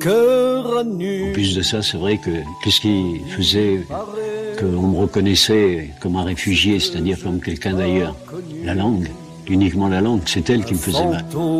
cœur à nu. En plus de ça, c'est vrai que qu'est-ce qui faisait qu'on me reconnaissait comme un réfugié, c'est-à-dire comme quelqu'un d'ailleurs? La langue, uniquement la langue, c'est elle qui me faisait mal.